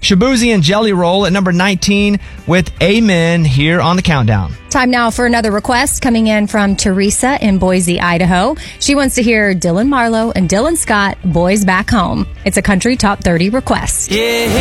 Shabuzi and Jelly Roll at number 19 with Amen here on the countdown. Time now for another request coming in from Teresa in Boise, Idaho. She wants to hear Dylan Marlowe and Dylan Scott, Boys Back Home. It's a country top 30 request. Yeah.